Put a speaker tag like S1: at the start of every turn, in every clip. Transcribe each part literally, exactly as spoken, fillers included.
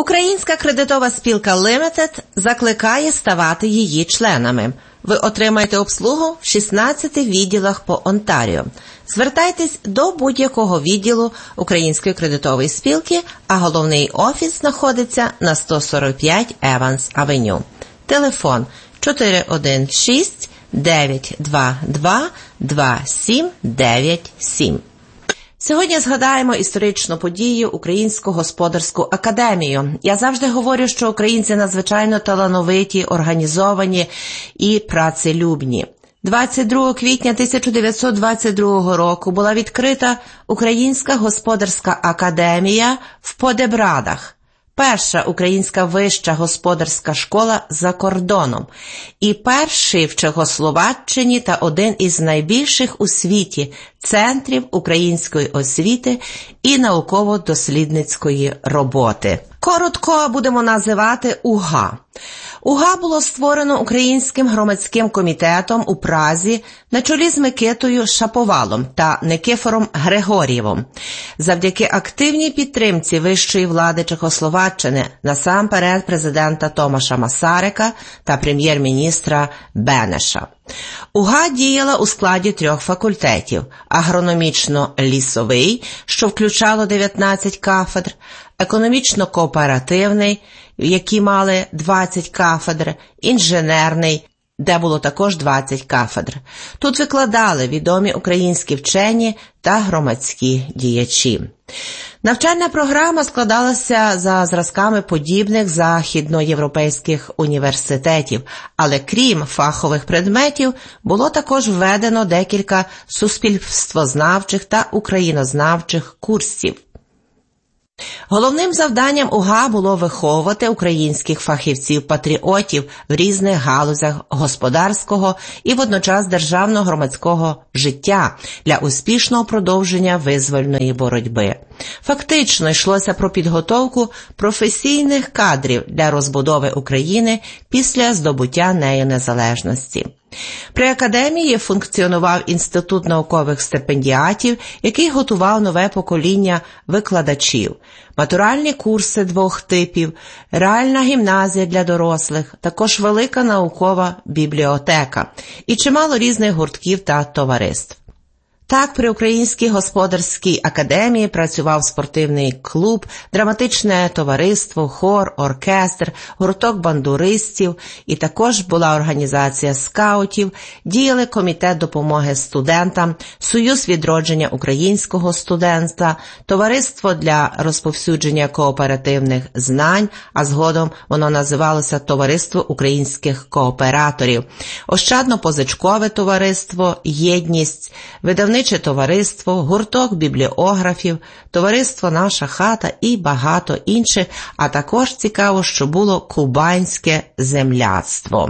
S1: Українська кредитова спілка Limited закликає ставати її членами. Ви отримаєте обслугу в шістнадцяти відділах по Онтаріо. Звертайтесь до будь-якого відділу Української кредитової спілки, а головний офіс знаходиться на сто сорок п'ять Еванс Авеню. Телефон чотири один шість дев'ять два два два сім дев'ять сім. Сьогодні згадаємо історичну подію Українську господарську академію. Я завжди говорю, що українці надзвичайно талановиті, організовані і працелюбні. двадцять другого квітня тисяча дев'ятсот двадцять другого року була відкрита Українська господарська академія в Подебрадах. Перша українська вища господарська школа за кордоном. І перший в Чехословаччині та один із найбільших у світі центрів української освіти і науково-дослідницької роботи. Коротко будемо називати УГА. УГА було створено Українським громадським комітетом у Празі на чолі з Микитою Шаповалом та Никифором Григор'євом. Завдяки активній підтримці вищої влади Чехословаччини, насамперед президента Томаша Масарика та прем'єр-міністра Бенеша. УГА діяла у складі трьох факультетів – агрономічно-лісовий, що включало дев'ятнадцять кафедр, економічно-кооперативний, які мали двадцять кафедр, інженерний, де було також двадцять кафедр. Тут викладали відомі українські вчені та громадські діячі. Навчальна програма складалася за зразками подібних західноєвропейських університетів, але крім фахових предметів, було також введено декілька суспільствознавчих та українознавчих курсів. Головним завданням УГА було виховувати українських фахівців-патріотів в різних галузях господарського і водночас державного громадського життя для успішного продовження визвольної боротьби. Фактично йшлося про підготовку професійних кадрів для розбудови України після здобуття нею незалежності. При академії функціонував інститут наукових стипендіатів, який готував нове покоління викладачів, матуральні курси двох типів, реальна гімназія для дорослих, також велика наукова бібліотека і чимало різних гуртків та товариств. Так, при Українській господарській академії працював спортивний клуб, драматичне товариство, хор, оркестр, гурток бандуристів, і також була організація скаутів, діяли комітет допомоги студентам, Союз відродження українського студентства, товариство для розповсюдження кооперативних знань, а згодом воно називалося Товариство українських кооператорів, Ощадно-позичкове товариство, Єдність, видавництво Видавниче товариство, гурток бібліографів, товариство «Наша хата» і багато інших, а також цікаво, що було кубанське земляцтво.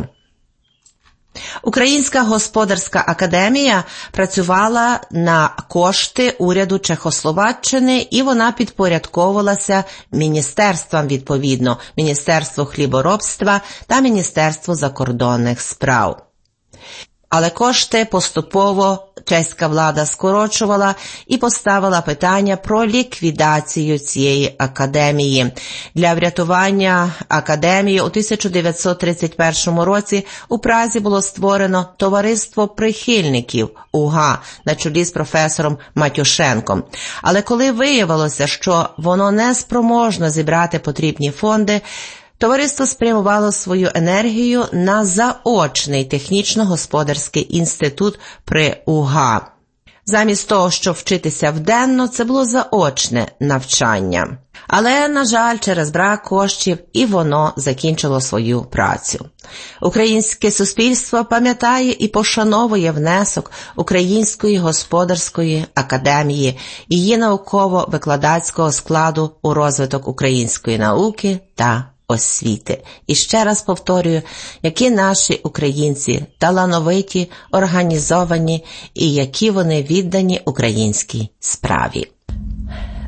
S1: Українська господарська академія працювала на кошти уряду Чехословаччини, і вона підпорядковувалася міністерствам відповідно, Міністерству хліборобства та Міністерству закордонних справ. Але кошти поступово чеська влада скорочувала і поставила питання про ліквідацію цієї академії. Для врятування академії у тисяча дев'ятсот тридцять першому році у Празі було створено товариство прихильників УГА на чолі з професором Матюшенком. Але коли виявилося, що воно не спроможно зібрати потрібні фонди, товариство спрямувало свою енергію на заочний технічно-господарський інститут при УГА. Замість того, щоб вчитися вденно, це було заочне навчання. Але, на жаль, через брак коштів і воно закінчило свою працю. Українське суспільство пам'ятає і пошановує внесок Української господарської академії, її науково-викладацького складу у розвиток української науки та освіти. І ще раз повторюю, які наші українці талановиті, організовані і які вони віддані українській справі.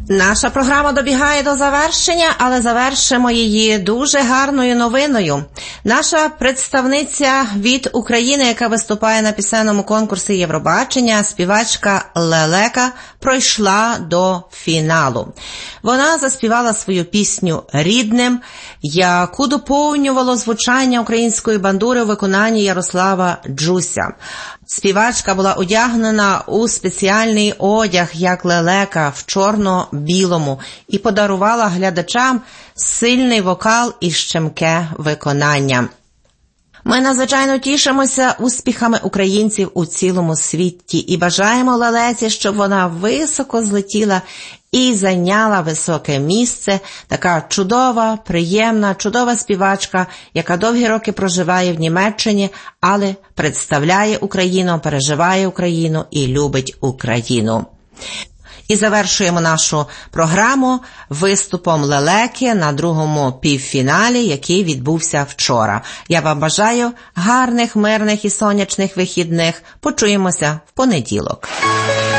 S1: Наша програма добігає до завершення, але завершимо її дуже гарною новиною. Наша представниця від України, яка виступає на пісенному конкурсі Євробачення, співачка Лелека, пройшла до фіналу. Вона заспівала свою пісню «Рідним», яку доповнювало звучання української бандури у виконанні Ярослава Джуся. Співачка була одягнена у спеціальний одяг, як Лелека, в чорно-білому, і подарувала глядачам сильний вокал і щемке виконання. Ми надзвичайно тішимося успіхами українців у цілому світі і бажаємо Лелеці, щоб вона високо злетіла і зайняла високе місце. Така чудова, приємна, чудова співачка, яка довгі роки проживає в Німеччині, але представляє Україну, переживає Україну і любить Україну. І завершуємо нашу програму виступом Лелеки на другому півфіналі, який відбувся вчора. Я вам бажаю гарних, мирних і сонячних вихідних. Почуємося в понеділок.